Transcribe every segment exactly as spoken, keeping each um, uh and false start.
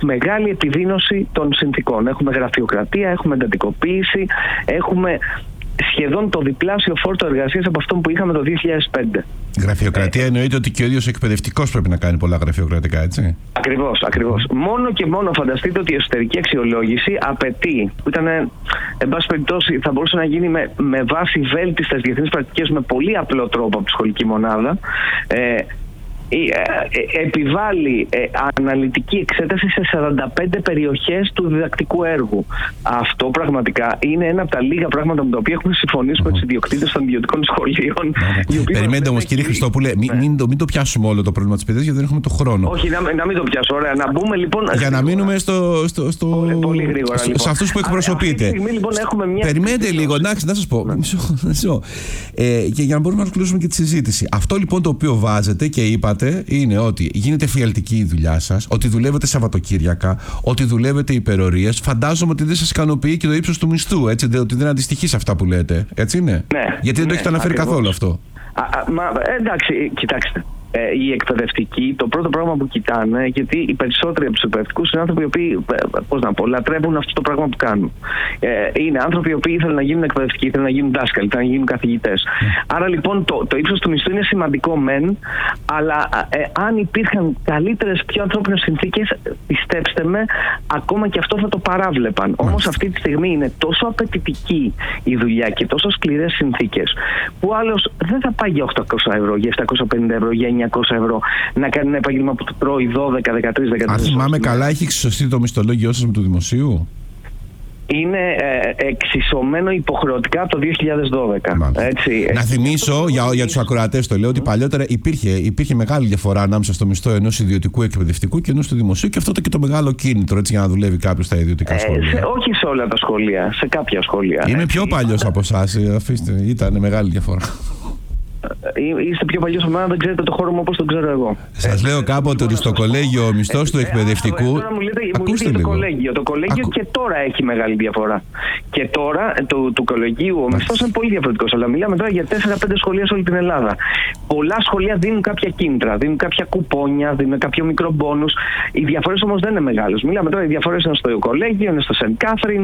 μεγάλη επιδείνωση των συνθήκων. Έχουμε γραφειοκρατία, έχουμε εντατικοποίηση, έχουμε σχεδόν το διπλάσιο φόρτο εργασίας από αυτό που είχαμε το δύο χιλιάδες πέντε. Γραφειοκρατία ε, εννοείται ότι και ο ίδιος εκπαιδευτικός πρέπει να κάνει πολλά γραφειοκρατικά, έτσι. Ακριβώς, ακριβώς. Mm. Μόνο και μόνο φανταστείτε ότι η εσωτερική αξιολόγηση απαιτεί, που ήταν, εν πάση περιπτώσει, θα μπορούσε να γίνει με, με βάση βέλτιστες διεθνείς πρακτικές με πολύ απλό τρόπο από τη σχολική μονάδα. Ε, επιβάλλει ε, αναλυτική εξέταση σε σαράντα πέντε περιοχές του διδακτικού έργου. Αυτό πραγματικά είναι ένα από τα λίγα πράγματα με τα οποία έχουμε συμφωνήσει με τους ιδιοκτήτες των ιδιωτικών σχολείων. Περιμένετε όμως, κύριε Χριστόπουλε, μην, μην, το, μην το πιάσουμε όλο το πρόβλημα της παιδείας, γιατί δεν έχουμε το χρόνο. Όχι, να, να μην το πιάσω. Ωραία, να μπούμε λοιπόν. Για να μείνουμε στο, στο, στο, πολύ, πολύ γρήγορα, στο, λοιπόν. σε αυτούς που εκπροσωπείτε. Αυτή τη στιγμή, λοιπόν, έχουμε μια... Περιμένετε λίγο, εντάξει, να σας πω. Μισό, μισό. Ε, και για να μπορούμε να ολοκληρώσουμε και τη συζήτηση. Αυτό λοιπόν το οποίο βάζετε και είπατε είναι ότι γίνεται φιαλτική η δουλειά σας, ότι δουλεύετε Σαββατοκύριακα, ότι δουλεύετε υπερορίες. Φαντάζομαι ότι δεν σας ικανοποιεί και το ύψος του μισθού, έτσι, ότι δεν αντιστοιχεί σε αυτά που λέτε. Έτσι είναι. Ναι, γιατί δεν ναι, το έχετε αναφέρει ακριβώς. καθόλου αυτό. Α, α, μα, εντάξει, κοιτάξτε. Ε, οι εκπαιδευτικοί, το πρώτο πράγμα που κοιτάνε, γιατί οι περισσότεροι από τους εκπαιδευτικούς είναι άνθρωποι οι οποίοι, πώς να πω, λατρεύουν αυτό το πράγμα που κάνουν. Ε, είναι άνθρωποι οι οποίοι ήθελαν να γίνουν εκπαιδευτικοί, ήθελαν να γίνουν δάσκαλοι, ήθελαν να γίνουν καθηγητές. Mm. Άρα λοιπόν το, το ύψος του μισθού είναι σημαντικό μεν, αλλά ε, αν υπήρχαν καλύτερες, πιο ανθρώπινες συνθήκες, πιστέψτε με, ακόμα και αυτό θα το παράβλεπαν. Mm. Όμως αυτή τη στιγμή είναι τόσο απαιτητική η δουλειά και τόσο σκληρές συνθήκες, που άλλος δεν θα πάει για οκτακόσια ευρώ, για επτακόσια πενήντα ευρώ, για εννιακόσια ευρώ να κάνει ένα επάγγελμα που του τρώει δώδεκα, δεκατρείς, δεκατέσσερα. Αν θυμάμαι καλά, έχει εξισωστεί το μισθολόγιο σας με του δημοσίου. Είναι ε, εξισωμένο υποχρεωτικά από το δύο χιλιάδες δώδεκα. Έτσι. Να θυμίσω για, για τους ακροατές το λέω ότι παλιότερα υπήρχε, υπήρχε μεγάλη διαφορά ανάμεσα στο μισθό ενός ιδιωτικού εκπαιδευτικού και ενός του δημοσίου, και αυτό ήταν και το μεγάλο κίνητρο, έτσι, για να δουλεύει κάποιος στα ιδιωτικά σχολεία. Ε, σε, όχι σε όλα τα σχολεία, σε κάποια σχολεία. Είμαι πιο παλιός από εσάς, αφήστε, ήταν μεγάλη διαφορά. Είστε πιο παλιός από μένα, δεν ξέρετε το χώρο μου όπως τον ξέρω εγώ. Σας λέω κάποτε ότι στο κολέγιο ο μιστός του εκπαιδευτικού. Τώρα μου λέτε, ακούστε μου λέτε το κολέγιο. Το κολέγιο Ακού... και τώρα έχει μεγάλη διαφορά. Και τώρα του, του κολεγίου ο μισθός είναι πολύ διαφορετικός. Αλλά μιλάμε τώρα για τέσσερα πέντε σχολεία σε όλη την Ελλάδα. Πολλά σχολεία δίνουν κάποια κίνητρα, δίνουν κάποια κουπόνια, δίνουν κάποιο μικρό μπόνους. Οι διαφορές όμως δεν είναι μεγάλες. Μιλάμε τώρα, οι διαφορές είναι στο κολέγιο, είναι στο Σεντ Κάθρινς.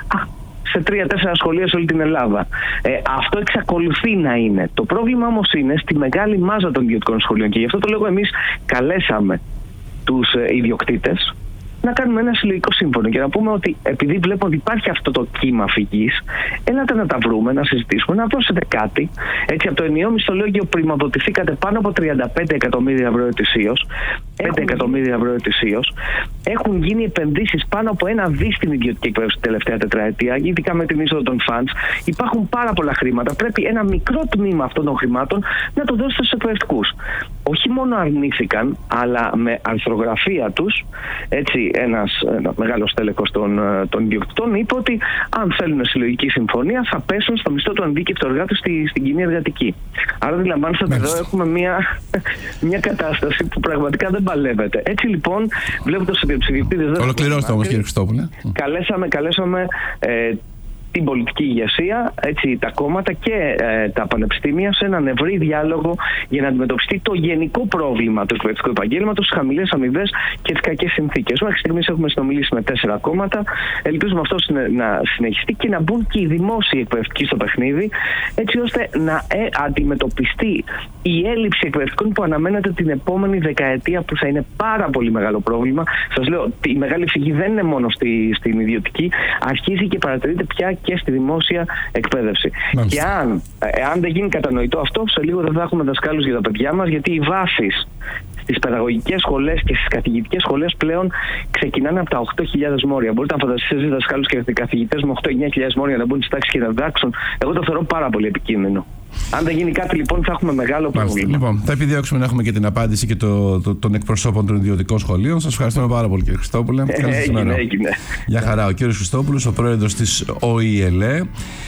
Σε τρία-τέσσερα σχολεία σε όλη την Ελλάδα. Ε, αυτό εξακολουθεί να είναι. Το πρόβλημα όμως είναι στη μεγάλη μάζα των ιδιωτικών σχολείων, και γι' αυτό το λόγο εμείς καλέσαμε τους ε, ιδιοκτήτες να κάνουμε ένα συλλογικό σύμφωνο και να πούμε ότι επειδή βλέπω ότι υπάρχει αυτό το κύμα φυγής, έλατε να τα βρούμε, να συζητήσουμε, να δώσετε κάτι. Έτσι, από το ενιαίο μισθολόγιο πρημοδοτηθήκατε πάνω από τριάντα πέντε εκατομμύρια ευρώ ετησίως. πέντε εκατομμύρια ευρώ ετησίως. Έχουν γίνει επενδύσεις πάνω από ένα δι στην ιδιωτική εκπαίδευση την τελευταία τετραετία, ειδικά με την είσοδο των funds. Υπάρχουν πάρα πολλά χρήματα. Πρέπει ένα μικρό τμήμα αυτών των χρημάτων να το δώσετε στους εκπαιδευτικούς. Όχι μόνο αρνήθηκαν, αλλά με αρθρογραφία τους, έτσι, ένας, ένα μεγάλος τέλεχος των, των ιδιοκτητών είπε ότι αν θέλουν συλλογική συμφωνία θα πέσουν στο μισθό του ανδίκευτου εργάτη στη, στην κοινή εργατική. Άρα αντιλαμβάνεστε ότι εδώ έχουμε μια, μια κατάσταση που πραγματικά δεν παλεύεται. Έτσι λοιπόν, βλέποντας ότι τους ιδιοκτήτες. Ολοκληρώστε όμως, κύριε Χριστόπουλε. Καλέσαμε, καλέσαμε ε, την πολιτική ηγεσία, έτσι, τα κόμματα και ε, τα πανεπιστήμια σε έναν ευρύ διάλογο για να αντιμετωπιστεί το γενικό πρόβλημα του εκπαιδευτικού επαγγέλματος, τις χαμηλές αμοιβές και τις κακές συνθήκες. Μέχρι στιγμής έχουμε συνομιλήσει με τέσσερα κόμματα. Ελπίζουμε αυτό να συνεχιστεί και να μπουν και οι δημόσιοι εκπαιδευτικοί στο παιχνίδι, έτσι ώστε να ε, αντιμετωπιστεί η έλλειψη εκπαιδευτικών που αναμένεται την επόμενη δεκαετία, που θα είναι πάρα πολύ μεγάλο πρόβλημα. Σας λέω, η μεγάλη φυγή δεν είναι μόνο στη, στην ιδιωτική, αρχίζει και παρατηρείται πια και στη δημόσια εκπαίδευση. Μάλιστα. Και αν, αν δεν γίνει κατανοητό αυτό, σε λίγο δεν θα έχουμε δασκάλους για τα παιδιά μας, γιατί οι βάσεις στις παιδαγωγικές σχολές και στις καθηγητικές σχολές πλέον ξεκινάνε από τα οκτώ χιλιάδες μόρια. Μπορείτε να φανταστείτε εσείς δασκάλους και καθηγητές με οκτώ εννιά χιλιάδες μόρια να μπουν στις τάξεις και να διδάξουν. Εγώ το θεωρώ πάρα πολύ επικίνδυνο. Αν δεν γίνει κάτι λοιπόν, θα έχουμε μεγάλο πρόβλημα. Λοιπόν, θα επιδιώξουμε να έχουμε και την απάντηση και το, το, των εκπροσώπων των ιδιωτικών σχολείων. Σας ευχαριστούμε πάρα πολύ, κύριε Χριστόπουλε. Ε, έγινε, έγινε. Γεια χαρά. Ο κύριος Χριστόπουλος, ο πρόεδρος της Ο Η Ελ Ε,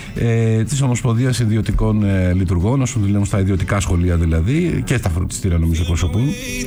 ε, της Ομοσπονδίας Ιδιωτικών ε, Λειτουργών, όσων δουλεύουν στα ιδιωτικά σχολεία δηλαδή, και στα φροντιστήρια νομίζω εκπροσωπούν.